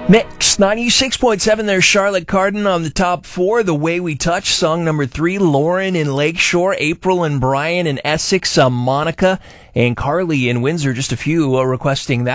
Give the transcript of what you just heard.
Mix 96.7 there, Charlotte Cardin on the top 4. The Way We Touch, song number 3. Lauren in Lakeshore, April and Brian in Essex, Monica and Carly in Windsor, just a few requesting that.